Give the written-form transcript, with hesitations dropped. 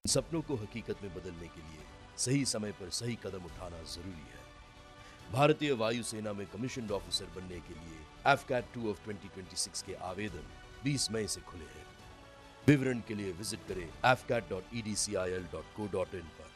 सपनों को हकीकत में बदलने के लिए सही समय पर सही कदम उठाना जरूरी है। भारतीय वायुसेना में कमीशन्ड ऑफिसर बनने के लिए AFCAT 2 ऑफ 2026 के आवेदन 20 मई से खुले हैं। विवरण के लिए विजिट करें afcat.edcil.co.in पर।